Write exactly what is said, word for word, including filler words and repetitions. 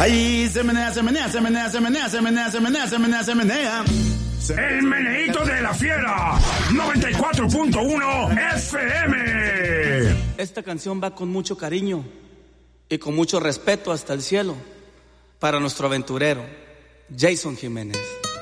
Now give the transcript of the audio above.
Ahí se menea, se menea, se menea, se menea, se menea, se menea, se menea, se menea. El meneíto de la fiera, noventa y cuatro punto uno F M. Esta canción va con mucho cariño y con mucho respeto hasta el cielo para nuestro aventurero, Jason Jiménez.